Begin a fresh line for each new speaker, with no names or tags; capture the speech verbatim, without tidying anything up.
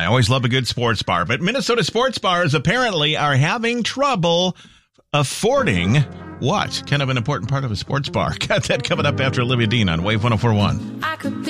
I always love a good sports bar, but Minnesota sports bars apparently are having trouble affording what? Kind of an important part of a sports bar. Got that coming up after Olivia Dean on Wave one oh four point one.
I could be